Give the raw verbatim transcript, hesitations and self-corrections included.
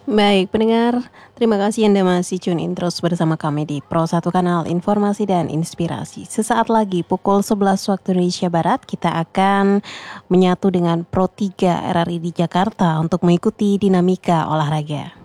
Baik, pendengar, terima kasih Anda masih tune in terus bersama kami di Pro satu Kanal Informasi dan Inspirasi. Sesaat lagi pukul sebelas waktu Indonesia Barat, kita akan menyatu dengan Pro tiga R R I di Jakarta untuk mengikuti dinamika olahraga.